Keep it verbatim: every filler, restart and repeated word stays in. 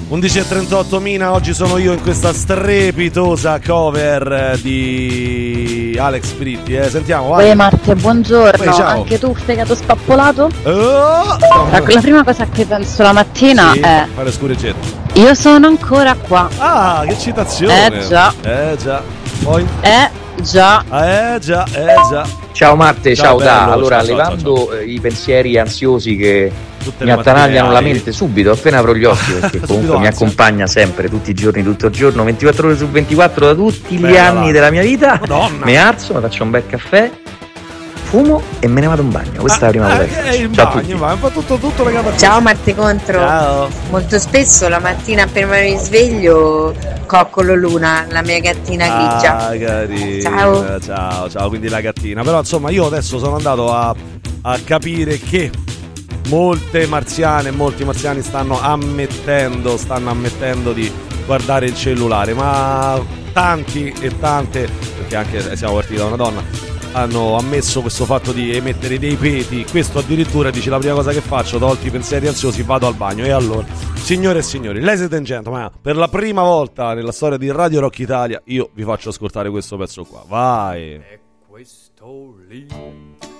undici e trentotto Mina, oggi sono io in questa strepitosa cover di Alex Britti, eh. Sentiamo, vai. Uè Marte, buongiorno. Uè, ciao. Anche tu fegato spappolato? Oh! La, la prima cosa che penso la mattina sì, è fare scureggetto. io sono ancora qua. Ah, che citazione. Eh già. Eh già. Poi? Eh già. Eh già, eh già. Ciao Marte, ciao, Ciao, da. bello, Allora, ciao, ciao, levando ciao, ciao. i pensieri ansiosi che Tutte mi le mattine attanagliano la hai. mente subito, appena apro gli occhi, perché Subito comunque mi ansia. accompagna sempre, tutti i giorni, tutto il giorno, ventiquattro ore su ventiquattro da tutti gli Bella, anni va. della mia vita. Madonna. Mi alzo, mi faccio un bel caffè, fumo e me ne vado in bagno. Questa è la prima Ah, cosa eh, che eh, faccio. in Ciao a bagno, tutti. va, fa tutto, tutto legato a te. Ciao Marte Contro. Ciao. Molto spesso la mattina appena mi risveglio coccolo Luna, la mia gattina grigia. Ah, carina. Ciao. Ciao, ciao, quindi la gattina. Però insomma io adesso sono andato a, a capire che molte marziane, molti marziani stanno ammettendo, stanno ammettendo di guardare il cellulare, ma tanti e tante, perché anche siamo partiti da una donna, hanno ammesso questo fatto di emettere dei peti. Questo addirittura dice: la prima cosa che faccio, tolti i pensieri ansiosi, vado al bagno. E allora, signore e signori, ladies and gentlemen, per la prima volta nella storia di Radio Rock Italia io vi faccio ascoltare questo pezzo qua. Vai. E questo lì